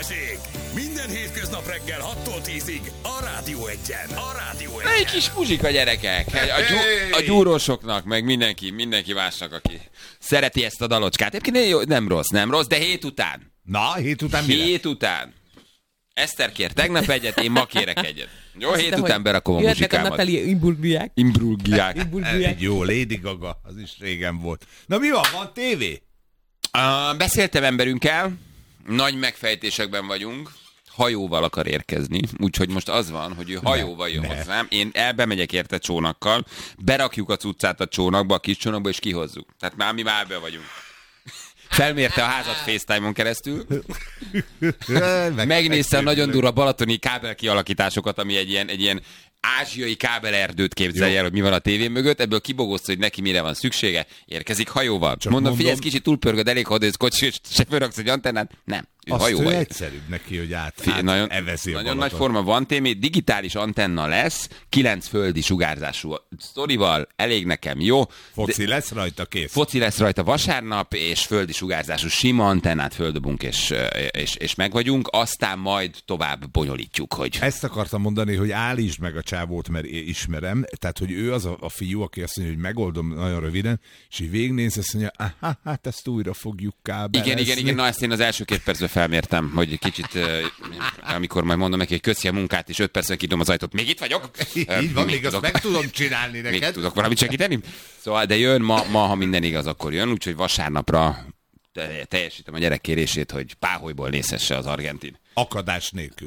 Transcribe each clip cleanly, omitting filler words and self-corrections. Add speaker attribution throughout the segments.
Speaker 1: Balázsék! Minden hétköznap reggel 6-tól 10-ig a Rádió Egyen. A Rádió Egyen.
Speaker 2: Egy kis muzsika, gyerekek. A gyúrósoknak, meg mindenki másnak, aki szereti ezt a dalocskát. Egyébként nem rossz, de hét után.
Speaker 3: Na, hét után mire?
Speaker 2: Hét után. Eszter kér tegnap egyet, én ma kérek egyet. Jó, hét után berakom a muzsikámat.
Speaker 4: Jöhetnek a Natali
Speaker 2: Imbruggiák.
Speaker 3: Jó, Lady Gaga, az is régen volt. Na mi van tévé?
Speaker 2: Beszéltem emberünkkel, nagy megfejtésekben vagyunk, hajóval akar érkezni, úgyhogy most az van, hogy ő hajóval jön hozzám, én elbemegyek érte csónakkal, berakjuk a cuccát a csónakba, a kis csónakba, és kihozzuk. Tehát mi már be vagyunk. Felmérte a házat FaceTime-on keresztül, megnézte a nagyon durva balatoni kábel kialakításokat, ami egy ilyen ázsiai kábelerdőt képzelj el, hogy mi van a tévé mögött, ebből kibogozta, hogy neki mire van szüksége, érkezik hajóval. Mondom, figyelj, ez kicsit túlpörgöd, elég hadőz kocsi, és se fölraksz egy antennát. Nem, ő
Speaker 3: azt
Speaker 2: hajóval.
Speaker 3: Ő egyszerűbb neki, hogy eveszi a
Speaker 2: nagyon nagy forma van témé, digitális antenna lesz, 9 földi sugárzású sztorival, elég nekem, jó.
Speaker 3: Foci lesz rajta, kész.
Speaker 2: Foci lesz rajta vasárnap, és földi sugárzású sima antennát földobunk, és megvagyunk, aztán majd tovább bonyolítjuk, hogy...
Speaker 3: Ezt akartam mondani, hogy állítsd meg a csávót, mert ismerem, tehát, hogy ő az a fiú, aki azt mondja, hogy megoldom nagyon röviden, és így végignéz, azt mondja, hát ezt újra fogjuk kábelezni.
Speaker 2: Igen, na ezt én az első 2 percben felmértem, hogy kicsit, amikor majd mondom neki, hogy köszi a munkát, és 5 percen kidom az ajtót, még itt vagyok?
Speaker 3: Így van, még azt meg tudom csinálni neked.
Speaker 2: Még tudok valamit segíteni? Szóval, de jön ma, ha minden igaz, akkor jön, úgyhogy vasárnapra teljesítem a gyerek kérését, hogy páholyból nézhesse az argentin.
Speaker 3: Akadás nélkül.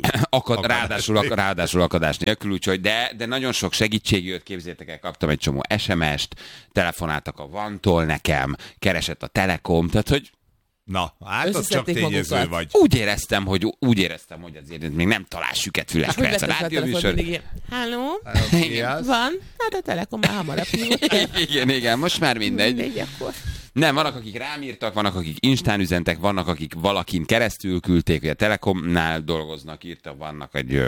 Speaker 2: Ráadásul akadás nélkül, úgyhogy de nagyon sok segítség jött, képzeljétek el, kaptam egy csomó SMS-t, telefonáltak a Vantól nekem, keresett a Telekom, tehát hogy
Speaker 3: na, hát az csak tényező vagy.
Speaker 2: Úgy éreztem, hogy azért még nem talál süket füles perc a rádióműsor.
Speaker 4: Halló? Van? Hát a Telekom már hamarabb.
Speaker 2: Igen, most már mindegy.
Speaker 4: Akkor.
Speaker 2: Nem, vannak, akik rám írtak, vannak, akik Instán üzentek, vannak, akik valakin keresztül küldték, hogy a Telekomnál dolgoznak, írtak, vannak egy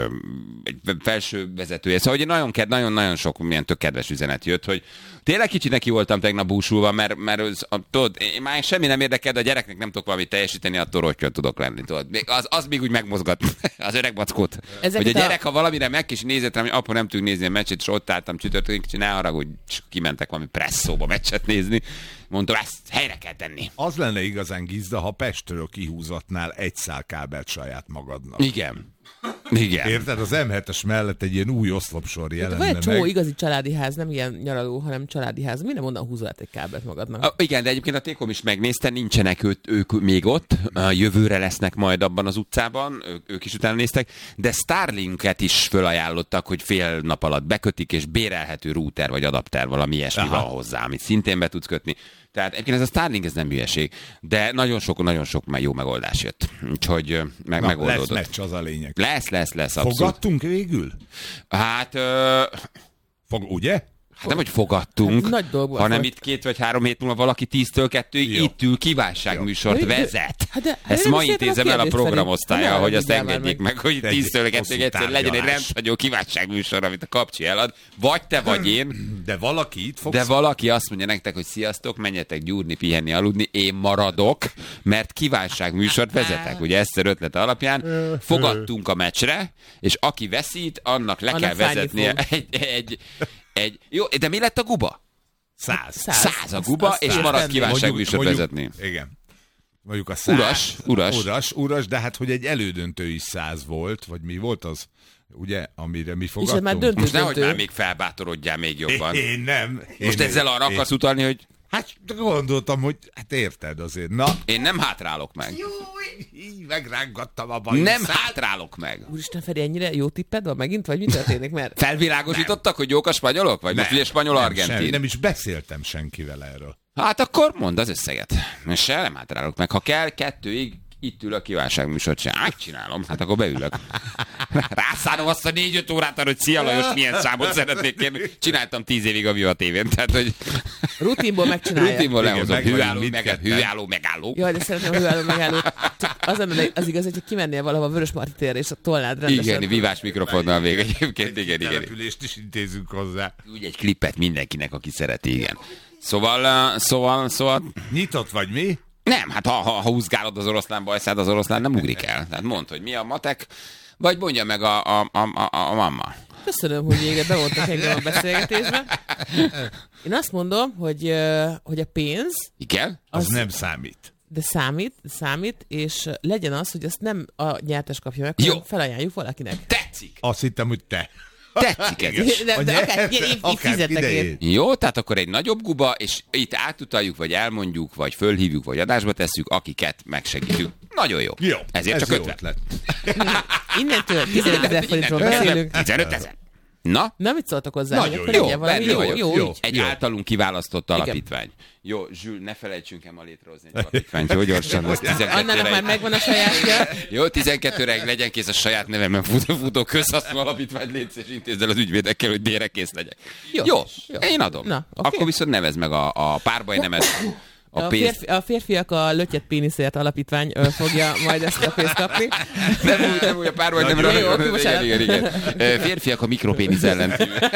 Speaker 2: felső vezetője. Szóval hogy nagyon sok milyen tök kedves üzenet jött, hogy tényleg kicsit neki voltam tegnap búsulva, mert tudod, én már semmi nem érdekel, de a gyereknek nem tudok valamit teljesíteni, attól rottyan tudok lenni. Tudod. Az még úgy megmozgat az öreg mackót. Hogy a gyerek, ha valamire meg is nézett rám, hogy apa nem tudjuk nézni a meccset, és ott álltam csütörtökön, kicsit ne haragudj, kimentek valami presszóba meccset nézni. Mondtam, ezt helyre kell tenni.
Speaker 3: Az lenne igazán gizda, ha Pestről kihúzatnál egy szál kábelt saját magadnak.
Speaker 2: Igen.
Speaker 3: Érted? Az M7-es mellett egy ilyen új oszlopsor jelenne meg.
Speaker 4: Vagy egy csomó igazi családi ház, nem ilyen nyaraló, hanem családi ház. Minden onnan húzol át egy kábelt magadnak.
Speaker 2: Igen, de egyébként a Tékom is megnézte, nincsenek ők még ott. Jövőre lesznek majd abban az utcában, ők is utána néztek, de Starlinket is fölajánlottak, hogy fél nap alatt bekötik, és bérelhető router vagy adapter, valami ilyesmi van hozzá, amit szintén be tudsz kötni. Tehát egyébként ez a Starlink, ez nem hülyeség, de nagyon sok jó megoldás jött. Úgyhogy megoldódott.
Speaker 3: Lesz meccs, az a lényeg.
Speaker 2: Lesz, abszolút.
Speaker 3: Fogadtunk végül?
Speaker 2: Hát...
Speaker 3: ugye?
Speaker 2: Hát nem, hogy fogadtunk,
Speaker 4: hát nagy dolog
Speaker 2: hanem
Speaker 4: volt.
Speaker 2: Itt 2 vagy 3 hét múlva valaki 10-től 2-ig itt ül, kívánságműsort vezet. Ezt ma intézem el a programosztálya, hogy azt engedjék meg, hogy 10-től 2-ig egyszer legyen egy rendhagyó kívánságműsor, amit a Kapcsi elad. Vagy te, vagy én.
Speaker 3: De valaki itt fogsz.
Speaker 2: De valaki azt mondja nektek, hogy sziasztok, menjetek gyúrni, pihenni, aludni, én maradok, mert kívánságműsort vezetek. Ugye Eszter ötlete alapján fogadtunk a meccsre, és aki veszít, annak le kell vezetnie jó, de mi lett a guba? 100 a guba, és marad kívánságműsort vezetni.
Speaker 3: Igen. Mondjuk a 100.
Speaker 2: Uras.
Speaker 3: De hát, hogy egy elődöntő is 100 volt, vagy mi volt az? Ugye, amire mi fogadtunk?
Speaker 4: És már döntő.
Speaker 2: Most nehogy már még felbátorodjál még jobban.
Speaker 3: Én nem.
Speaker 2: Most ezzel arra akarsz utalni, hogy...
Speaker 3: Hát gondoltam, hogy hát érted azért. Na.
Speaker 2: Én nem hátrálok meg.
Speaker 3: Így megrángattam a bajszát.
Speaker 2: Nem hátrálok meg.
Speaker 4: Úristen, Feri, ennyire jó tipped van megint, vagy mi történik? Mert...
Speaker 2: Felvilágosítottak, hogy jók a spanyolok? Vagy most ugye spanyol-argentin?
Speaker 3: Nem is beszéltem senkivel erről.
Speaker 2: Hát akkor mondd az összeget. És nem hátrálok meg. Ha kell, 2-ig itt ül a kívánságműsort, csinálom, hát akkor beülök. Rászánom azt a 4-5 órát arra, hogy szia Lajos, milyen számot szeretnék kérni. Csináltam 10 évig a Viva TV-n, tehát hogy...
Speaker 4: Rutinból megcsinálja.
Speaker 2: Rutinból lehozom. Hűálló, megálló.
Speaker 4: Jaj, de szeretném a hűálló, megálló. Az igaz, hogy kimennél valahol a Vörösmarty térre, és a tolnád rendesen.
Speaker 2: Igen, vívás mikrofonnal még egyébként, igen.
Speaker 3: Települést is intézünk hozzá.
Speaker 2: Úgy egy klippet mindenkinek, aki szereti, igen. Szóval...
Speaker 3: Nyitott vagy mi?
Speaker 2: Nem, hát ha húzgálod az oroszlán bajszád, az oroszlán nem ugrik el. Tehát mondd, hogy mi a matek, vagy mondja meg a mamma.
Speaker 4: Köszönöm, hogy még bevontak engem a beszélgetésbe. Én azt mondom, hogy a pénz...
Speaker 2: Igen?
Speaker 3: Az nem számít.
Speaker 4: De számít, és legyen az, hogy azt nem a nyertes kapja meg, hanem felajánljuk valakinek.
Speaker 2: Tetszik!
Speaker 3: Azt hittem, hogy te.
Speaker 2: Tetszik ez is.
Speaker 4: De akár fizetek én.
Speaker 2: Jó, tehát akkor egy nagyobb guba, és itt átutaljuk, vagy elmondjuk, vagy fölhívjuk, vagy adásba tesszük, akiket megsegítünk. Nagyon jó.
Speaker 3: Jó.
Speaker 2: Ezért
Speaker 3: ez
Speaker 2: csak
Speaker 3: jó
Speaker 2: 50.
Speaker 3: ötlet.
Speaker 4: Innentől 15 000 forintról beszélünk.
Speaker 2: 15 000. Na?
Speaker 4: Na, mit szóltak hozzá?
Speaker 3: Nagyon
Speaker 4: Akkor
Speaker 3: jó,
Speaker 4: legyen valami jó.
Speaker 2: Egy általunk kiválasztott alapítvány. Jó, Zsül, ne felejtsünk el ma létrehozni egy alapítványt. Jó, gyorsan.
Speaker 4: Annának már megvan a sajátja.
Speaker 2: Jó, 12-re legyen kész a saját nevemben futó közhasznú alapítvány, létsz és intézd el az ügyvédekkel, hogy délre kész legyek. Jó, én adom.
Speaker 4: Na, okay.
Speaker 2: Akkor viszont nevezd meg a párbaj nemet.
Speaker 4: A férfiak a Lötyet Péniszért alapítvány fogja majd ezt a pénzt kapni.
Speaker 2: Nem úgy a párbaj nem. Igen. Férfiak a mikropénisz ellen.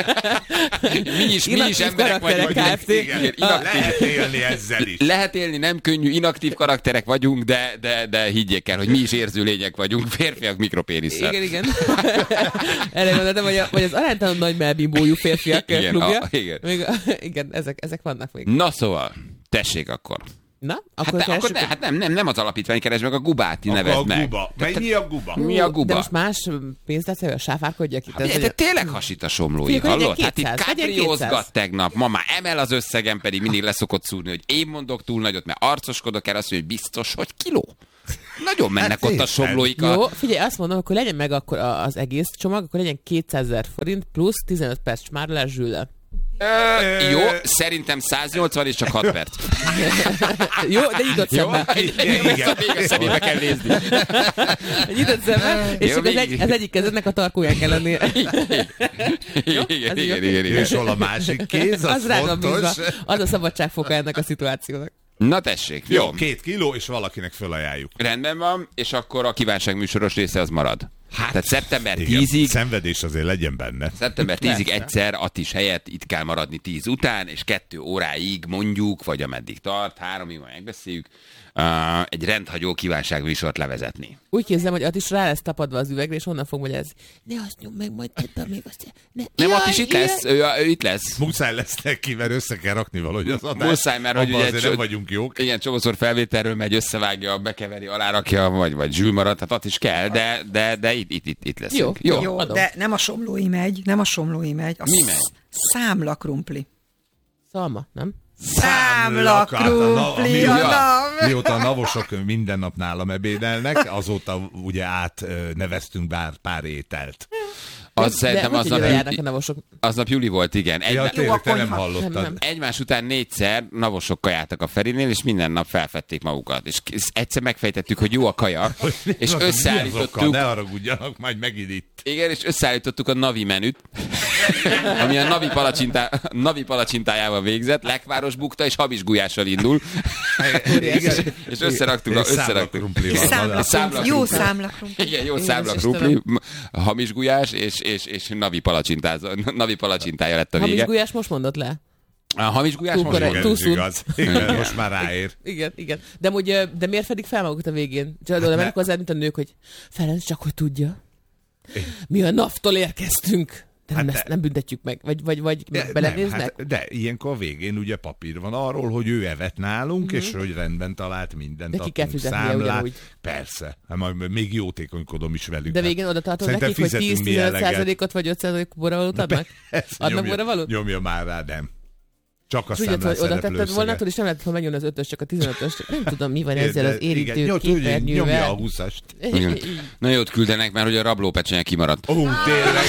Speaker 2: Mi is emberek vagyunk.
Speaker 3: Lehet élni ezzel is.
Speaker 2: Lehet élni, nem könnyű, inaktív karakterek vagyunk, de higgyék el, hogy mi is érző lények vagyunk, férfiak mikropénisszel.
Speaker 4: Igen. Erre gondoltam, vagy az aránytalan nagy melbimbójú férfiak klubja. Igen, ezek vannak még.
Speaker 2: Na szóval, tessék akkor.
Speaker 4: Na, akkor
Speaker 2: nem az alapítvány keres meg, a gubát nevezd meg.
Speaker 3: Guba. Mi a guba?
Speaker 2: Mi a guba?
Speaker 4: De most más pénzt a sáfárkodjak itt.
Speaker 2: De tényleg hasít a somlói, hallod? Hát itt kápriózgat tegnap, ma már emel az összegen, pedig mindig leszokott szúrni, hogy én mondok túl nagyot, mert arcoskodok el, azt mondja, hogy biztos, hogy kiló. Nagyon mennek ott a somlóik.
Speaker 4: Jó, figyelj, azt mondom, akkor legyen meg akkor az egész csomag, akkor legyen 200 000 forint plusz 15 perc smárolás Zsüllel.
Speaker 2: Jó, szerintem 180 és csak 6 perc.
Speaker 4: Jó, de nyitott szemmel.
Speaker 2: Igen, még a szemébe kell nézni.
Speaker 4: Nyitott szemmel, és csak az egyik kezednek a tarkóján kell lennie.
Speaker 2: Igen.
Speaker 3: És hol a másik kéz, az fontos.
Speaker 4: Az a szabadságfoka ennek a szituációnak.
Speaker 2: Na tessék,
Speaker 3: jó. 2 kiló, és valakinek fölajánljuk.
Speaker 2: Rendben van, és akkor a kívánságműsoros része az marad. Tehát szeptember 10-ig...
Speaker 3: Szenvedés azért legyen benne.
Speaker 2: Szeptember 10-ig egyszer Attis helyett itt kell maradni 10 után, és 2 óráig mondjuk, vagy ameddig tart, 3-ig majd megbeszéljük, egy rendhagyó kívánságműsort levezetni.
Speaker 4: Úgy képzelem, hogy Attis rá lesz tapadva az üvegre, és onnan fog magyarázni. Ne azt nyom meg, majd tedd még azt.
Speaker 2: Nem, Attis itt lesz, ő itt lesz.
Speaker 3: Muszáj lesz neki, mert össze kell rakni valahogy az adást.
Speaker 2: Muszáj, mert hogy
Speaker 3: ugye nem vagyunk jók.
Speaker 2: Igen, csomószor felvételről megy, összevágja, bekeveri, alárakja, vagy Zsül marad, tehát Attis kell, de itt leszünk.
Speaker 5: Jó, de nem a somlói megy,
Speaker 2: Mi megy?
Speaker 5: Számlakrumpli.
Speaker 4: Szalma, nem?
Speaker 5: Számlakrumpli a nav.
Speaker 3: Mióta a navosok minden nap nálam ebédelnek, azóta ugye átneveztünk pár ételt.
Speaker 2: Szerintem aznap Juli volt, igen.
Speaker 3: Tényleg, te nem hallottad.
Speaker 4: Nem.
Speaker 2: Egymás után 4-szer navosok kajáltak a Ferinél, és minden nap felfedték magukat. És egyszer megfejtettük, hogy jó a kaja, és összeállítottuk...
Speaker 3: Ne haragudjanak, majd megint itt.
Speaker 2: Igen, és összeállítottuk a Navi menüt, ami a Navi palacsintájával végzett, lekváros bukta és habis gulyással indul. És összeraktuk a...
Speaker 5: Jó számlakrumpli.
Speaker 2: Igen, jó számlakrumpli, hamis gulyás, és Navi palacsintája lett a vége.
Speaker 4: Hamis gulyás most mondott le.
Speaker 2: A hamis gulyás most mondott.
Speaker 3: Igen, most már ráér.
Speaker 4: Igen. De miért fedik fel magukat a végén? Csak oda mennek hozzá, mint a nők, hogy Ferenc, csak hogy tudja. Mi a NAV-tól érkeztünk. De nem büntetjük meg? Vagy belenéznek?
Speaker 3: De ilyenkor a végén ugye papír van arról, hogy ő evett nálunk, és hogy rendben talált mindent.
Speaker 4: De ki kell fizetnie ugyanúgy.
Speaker 3: Persze. Majd még jótékonykodom is velük.
Speaker 4: De végén oda tartod nekik, hogy 10-15%-ot vagy 5%-ot borravalót adnak? Adnak borravalót?
Speaker 3: Nyomja már rá, nem. Csak a
Speaker 4: számlán szereplő összeget. Oda tetted volna, és nem lehet, hogy megjön az 5-ös, csak a 15-ös. Nem tudom, mi van ezzel az érintő képernyővel.
Speaker 3: Nyomja a 20-ast.
Speaker 2: Na jót küldenek, mert hogy a rablópecsenye kimaradt.
Speaker 3: Tényleg.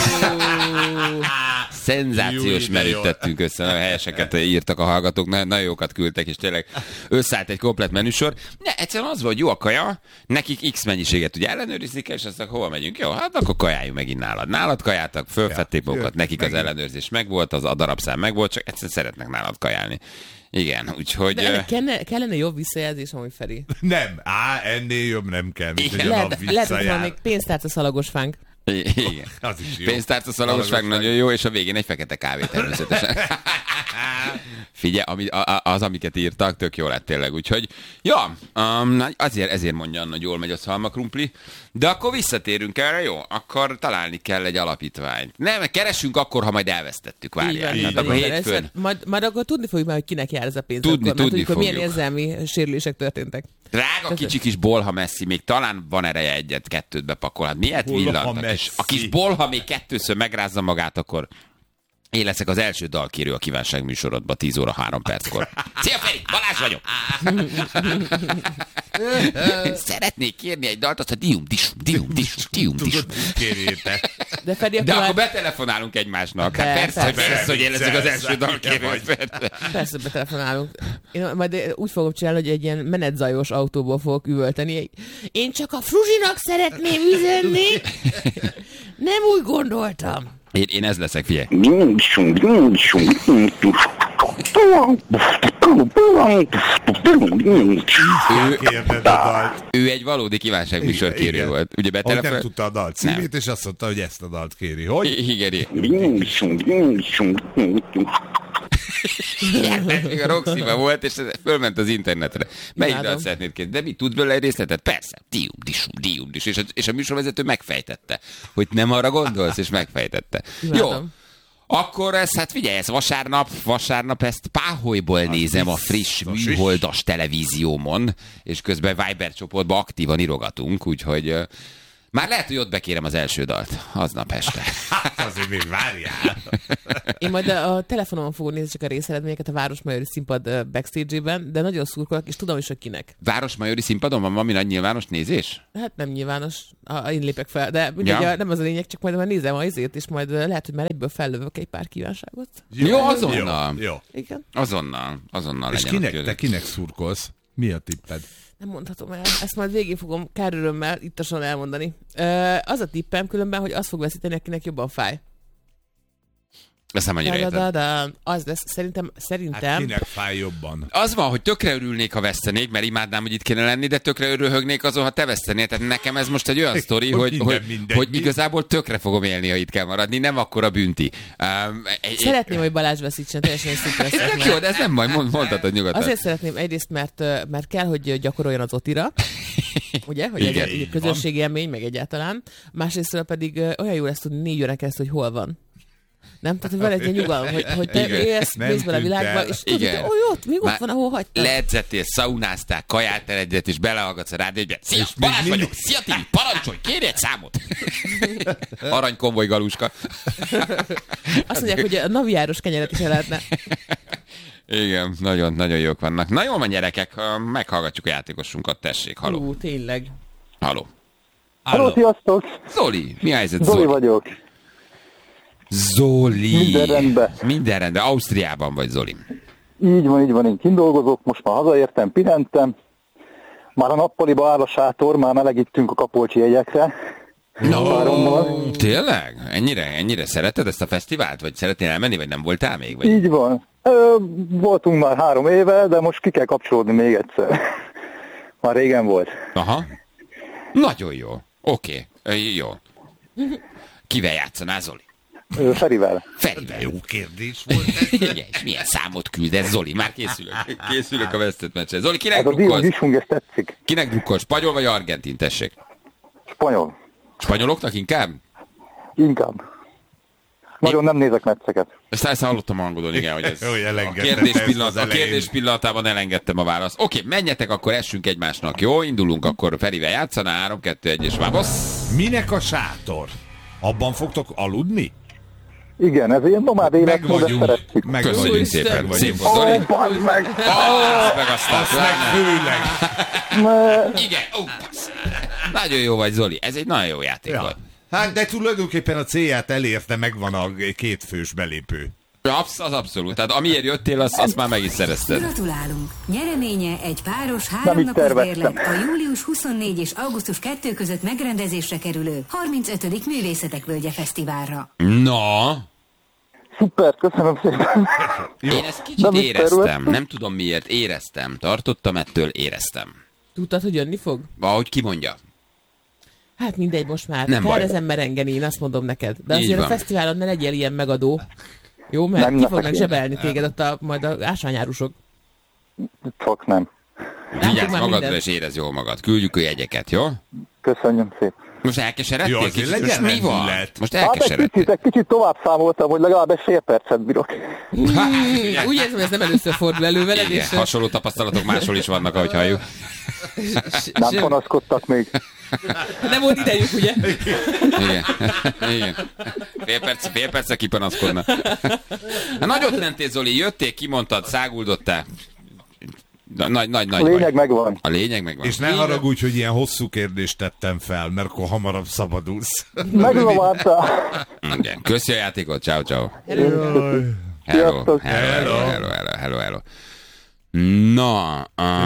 Speaker 2: Szenzációs menüt tettünk össze, nagyon helyeseket írtak a hallgatók, nagyon jókat küldtek, és tényleg összeállt egy komplett menüsor. Ne, egyszerűen az volt, jó a kaja, nekik X mennyiséget ugye ellenőrizni kell, és aztán hova megyünk? Jó, hát akkor kajáljunk megint nálad. Nálad kajáltak, fölfedték magukat, nekik az ellenőrzés megvolt, az a darabszám megvolt, csak egyszerűen szeretnek nálad kajálni. Igen, úgyhogy...
Speaker 4: De kellene jobb visszajelzés, amúgy Feri.
Speaker 3: Nem, ennél jobb nem kell, mint hogy a
Speaker 4: Lehet, hogy van még pénztárca szalagos fánk.
Speaker 2: Igen.
Speaker 3: Az is jó.
Speaker 2: Pénztárca szalagosság nagyon jó, és a végén egy fekete kávé természetesen. Figyelj, amiket írtak, tök jó lett tényleg, úgyhogy ja, ezért mondja Anna, hogy jól megy a szalmakrumpli, de akkor visszatérünk erre, jó? Akkor találni kell egy alapítványt. Nem, keresünk akkor, ha majd elvesztettük, várjál.
Speaker 4: Igen,
Speaker 2: akkor hétfőn.
Speaker 4: Majd akkor tudni fogjuk már, hogy kinek jár ez a pénz.
Speaker 2: Tudni
Speaker 4: hogy milyen érzelmi sérülések történtek.
Speaker 2: Drága kicsi kis bolha messzi, még talán van ereje egyet-kettőt bepakolhat. Miért villant? A kis bolha még kettőször megrázza magát, akkor én leszek az első dalkérő a kívánság műsorodban 10 óra 3 perckor. Szia Feri, Balázs vagyok! Szeretnék kérni egy dalt, azt a dium.
Speaker 4: De Feri,
Speaker 2: de akkor betelefonálunk egymásnak. Hát persze, hogy én leszek az első dalkérő.
Speaker 4: Persze betelefonálunk. Én majd úgy fogom csinálni, hogy egy ilyen menetzajos autóból fogok üvölteni. Én csak a Fruzsinak szeretném üzenni. Nem úgy gondoltam.
Speaker 2: Én ez leszek, figyelj. Ő egy valódi kívánságműsorkérő volt. Ugye
Speaker 3: betelefon... nem tudta a dalt címét, és azt mondta, hogy ezt a dalt kéri. Hogy?
Speaker 2: Igen. Még a Roxy-ban volt, és fölment az internetre. Melyik dalt szeretnéd kérni? De mi, tudsz belőle egy részletet? Persze. Dium. És a műsorvezető megfejtette, hogy nem arra gondolsz, és megfejtette. Jó. Akkor hát figyelj, ez vasárnap ezt Páholyból nézem a friss műholdas televíziómon, és közben Viber csoportban aktívan írogatunk, úgyhogy már lehet, hogy ott bekérem az első dalt, aznap este.
Speaker 3: Azért még várjál.
Speaker 4: Én majd a telefonomon fogom nézni csak a részeredményeket a Városmajori Színpad backstage-ben, de nagyon szurkolok, és tudom is, hogy kinek.
Speaker 2: Városmajori Színpadon van valami nagy nyilvános nézés?
Speaker 4: Hát nem nyilvános, én lépek fel, de ugye nem az a lényeg, csak majd nézem a izét, és majd lehet, hogy már egyből fellövök egy pár kívánságot.
Speaker 2: Jó, azonnal.
Speaker 3: Jó.
Speaker 4: Igen.
Speaker 2: Azonnal
Speaker 3: és
Speaker 2: legyen.
Speaker 3: Te kinek szurkolsz? Mi a tipped?
Speaker 4: Nem mondhatom el. Ezt majd végén fogom kár örömmel ittasan elmondani. Az a tippem különben, hogy az fog veszíteni, akinek jobban fáj.
Speaker 2: Ezt nem annyira érted.
Speaker 4: Az lesz, szerintem...
Speaker 3: Hát kinek fáj jobban?
Speaker 2: Az van, hogy tökre örülnék, ha vesztenék, mert imádnám, hogy itt kéne lenni, de tökre örülhögnék azon, ha te vesztenél. Tehát nekem ez most egy olyan sztori, hogy igazából tökre fogom élni, ha itt kell maradni, nem akkora bünti.
Speaker 4: Szeretném, hogy Balázs veszítsen, teljesen szinte
Speaker 2: leszek. Jó, de ez nem majd mondhatod nyugodtan.
Speaker 4: Azért szeretném egyrészt, mert kell, hogy gyakoroljon az Otira, ugye, hogy egy közösségi élmény, meg egyáltalán. Másrésztről pedig olyan jó lesz tudni 4 óra keresztül, hogy hol van. Nem? Tehát, hogy van egy ilyen nyugalom, hogy te élsz, mész bele a világba, és tudod, hogy ott, még ott van, ahol hagytad.
Speaker 2: Leedzettél, szaunáztál, kaját eredett, és belehallgatsz a rádióba. Szia, Balázs vagyok, szia Tibi, parancsolj, kérj egy számot! Aranykonvoj galuska.
Speaker 4: Azt mondják, hogy a navijáros kenyeret is el lehetne.
Speaker 2: Igen, nagyon jók vannak. Na jól van, gyerekek, meghallgatjuk a játékosunkat, tessék, haló.
Speaker 4: Tényleg.
Speaker 2: Haló.
Speaker 6: Haló, sziasztok!
Speaker 2: Zoli, mi a helyzet,
Speaker 6: Zoli vagyok.
Speaker 2: Zoli.
Speaker 6: Minden rendben.
Speaker 2: Ausztriában vagy, Zoli.
Speaker 6: Így van, én kindolgozok, most már hazaértem, pihentem. Már a nappaliba áll a sátor, már melegítünk a Kapolcsi jegyekre.
Speaker 2: No, tényleg? Ennyire szereted ezt a fesztivált? Vagy szeretnél elmenni, vagy nem voltál még? Vagy?
Speaker 6: Így van. Voltunk már 3 éve, de most ki kell kapcsolódni még egyszer. Már régen volt.
Speaker 2: Aha. Nagyon jó. Oké. Jó. Kivel játszanál, Zoli?
Speaker 6: Ferivel.
Speaker 3: Jó kérdés volt ez.
Speaker 2: És milyen számot küldesz, Zoli? Már készülök a vesztett meccsre. Zoli, kinek
Speaker 6: ez
Speaker 2: drukkolsz?
Speaker 6: A Disung, ez tetszik.
Speaker 2: Kinek drukkolsz? Spanyol vagy argentin, tessék?
Speaker 6: Spanyol.
Speaker 2: Spanyoloknak inkább?
Speaker 6: Inkább. Nagyon nem nézek meccseket.
Speaker 2: Ezt hallottam a hangodon, igen, hogy ez
Speaker 3: a
Speaker 2: kérdés pillanatában elengedtem a választ. Oké, menjetek, akkor essünk egymásnak, jó? Indulunk, akkor Ferivel játszaná, 3, 2, 1 és vámosz.
Speaker 3: Minek a sátor? Abban fogtok aludni?
Speaker 6: Igen, ez ilyen nomád életmód, de szeretjük.
Speaker 2: Köszönjük szépen. Szép volt, Zoli.
Speaker 6: Meg
Speaker 2: aztán
Speaker 3: főleg.
Speaker 2: Igen, nagyon jó vagy, Zoli. Ez egy nagyon jó játék volt.
Speaker 3: Hát, de tulajdonképpen a célját elérte, megvan a 2 fős belépő.
Speaker 2: Az abszolút. Tehát amiért jöttél, azt már meg is szerezted.
Speaker 7: Gratulálunk! Nyereménye egy páros 3 napos bérlet a július 24 és augusztus 2 között megrendezésre kerülő 35. Művészetek Völgye Fesztiválra.
Speaker 2: Na!
Speaker 6: Szuper, köszönöm szépen.
Speaker 2: Én ezt kicsit éreztem. Nem tudom miért. Éreztem. Tartottam ettől, éreztem.
Speaker 4: Tudtad, hogy jönni fog?
Speaker 2: Ahogy ki mondja.
Speaker 4: Hát mindegy, most már.
Speaker 2: Nem
Speaker 4: kell
Speaker 2: baj.
Speaker 4: ezen merengeni, én azt mondom neked. De
Speaker 2: Így
Speaker 4: azért
Speaker 2: van.
Speaker 4: a fesztiválon ne legyél ilyen megadó. Jó, mert
Speaker 6: Nem
Speaker 4: ki fognak
Speaker 6: nekem.
Speaker 4: zsebelni téged ott majd a ásványárusok.
Speaker 6: Csak nem.
Speaker 2: Vigyázz
Speaker 4: már
Speaker 2: magadra,
Speaker 4: mindent.
Speaker 2: és érezd jól magad. Küldjük a jegyeket, jó?
Speaker 6: Köszönöm szépen.
Speaker 2: Most elkeseredtél?
Speaker 3: Jó, azért
Speaker 2: Kicsit?
Speaker 3: legyen
Speaker 2: Most mi van?
Speaker 3: lendület.
Speaker 2: Most
Speaker 6: Hát
Speaker 2: elkeseredtél.
Speaker 6: egy kicsit tovább számoltam, hogy legalább egy fél percet bírok.
Speaker 4: Úgy érzem, hogy ez nem először fordul elő veled,
Speaker 2: Igen,
Speaker 4: és
Speaker 2: hasonló tapasztalatok máshol is vannak, ahogy halljuk.
Speaker 6: Nem panaszkodtak még.
Speaker 4: nem volt idejük, ugye?
Speaker 2: Igen. Igen. Fél percre kipanaszkodna. Hát nagyot mentél, Zoli, jöttél, kimondtad, száguldottál. Nagy
Speaker 6: A lényeg megvan.
Speaker 2: A lényeg megvan.
Speaker 3: És ne haragudj, hogy ilyen hosszú kérdést tettem fel, mert akkor hamarabb szabadulsz.
Speaker 6: Megzavártál.
Speaker 2: Igen. Köszi a játékot, ciao, ciao.
Speaker 3: Jaj.
Speaker 6: Sziasztok.
Speaker 2: Hello. Na,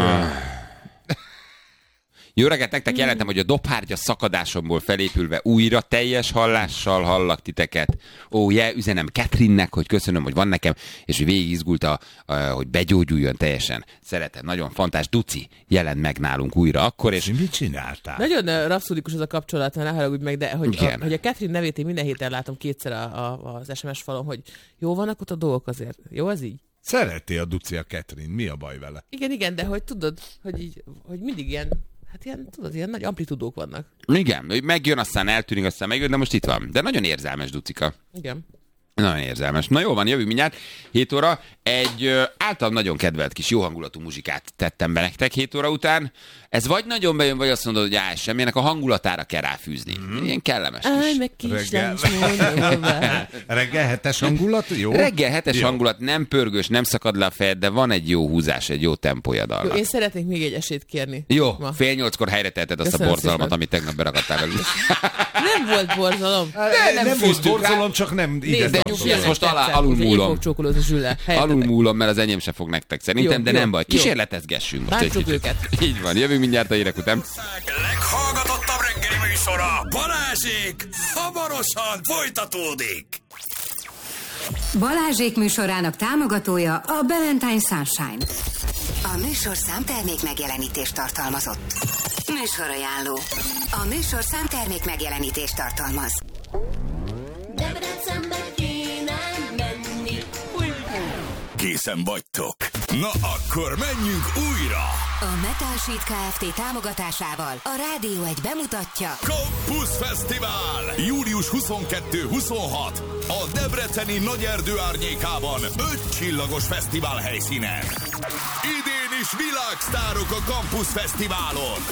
Speaker 2: jó reggelt, nektek jelentem, hogy a dobhártya szakadásomból felépülve újra teljes hallással hallak titeket. Üzenem Katrinnek, hogy köszönöm, hogy van nekem, és hogy végig izgulta, hogy begyógyuljon teljesen. Szeretem, nagyon fantás. Duci jelent meg nálunk újra akkor, és
Speaker 3: És mit csináltál?
Speaker 4: Nagyon rapszódikus az a kapcsolat, mert ne haragudj meg, de hogy
Speaker 2: Igen.
Speaker 4: hogy a Catherine nevét én minden héten látom kétszer az SMS falon, hogy jó vannak ott a dolgok azért. Jó az így?
Speaker 3: Szereti a Duci a Katrin, mi a baj vele?
Speaker 4: Igen, de hogy tudod, hogy mindig ilyen, hát ilyen, tudod, ilyen nagy amplitudók vannak.
Speaker 2: igen, hogy megjön, aztán eltűnik, aztán megjön, de most itt van. De nagyon érzelmes Ducika.
Speaker 4: Igen.
Speaker 2: Nagyon érzelmes. Na jó van, jövünk mindjárt. 7 óra. Egy általam nagyon kedvelt kis jó hangulatú muzsikát tettem be nektek 7 óra után. Ez vagy nagyon bejön, vagy azt mondod, hogy semmilyenek a hangulatára kell ráfűzni. Ilyen kellemes
Speaker 4: Állj
Speaker 2: kis.
Speaker 4: meg kislány,
Speaker 3: Reggel. Reggel 7-es hangulat? Jó?
Speaker 2: Reggel 7-es
Speaker 3: Jó.
Speaker 2: hangulat, nem pörgős, nem szakad le a fejed, de van egy jó húzás, egy jó tempója
Speaker 4: Jó,
Speaker 2: dalnak.
Speaker 4: én szeretnék még egy esélyt kérni.
Speaker 2: Jó,
Speaker 4: Ma.
Speaker 2: 7:30-kor helyre teheted azt
Speaker 4: Köszönöm
Speaker 2: a borzalmat,
Speaker 4: szépen.
Speaker 2: amit tegnap berakadtál belőle.
Speaker 4: Nem volt borzalom.
Speaker 2: nem
Speaker 3: nem volt
Speaker 2: fűztük rá.
Speaker 3: borzalom, csak nem ide
Speaker 2: de
Speaker 3: tartozott.
Speaker 2: nyugi, ez most alulmúlom.
Speaker 4: Én fog csókolózni Zsüllel.
Speaker 2: Alulmúlom, mert az enyém se fog nektek szerintem,
Speaker 4: Jó,
Speaker 2: de
Speaker 4: jó,
Speaker 2: nem baj.
Speaker 4: jó.
Speaker 2: Kísérletezgessünk most egy
Speaker 4: Bántsuk
Speaker 2: kicsit.
Speaker 4: őket.
Speaker 2: Így van, jövünk mindjárt a hírek után.
Speaker 1: Leghallgatottabb reggeli műsora Balázsék hamarosan folytatódik.
Speaker 7: Balázsék műsorának támogatója a Valentine Sunshine. A műsorszám termék megjelenítést tartalmazott. Műsorajánló. A műsorszám termék megjelenítést tartalmaz.
Speaker 8: Debrecenbe kéne menni.
Speaker 1: Készen vagytok? Na akkor menjünk újra!
Speaker 7: A Metal Sheet Kft. Támogatásával a Rádió 1 bemutatja
Speaker 1: Campus Fesztivál! Július 22-26 a Debreceni Nagyerdő árnyékában 5 csillagos fesztivál helyszínen. Idén is világsztárok a Campus Fesztiválon.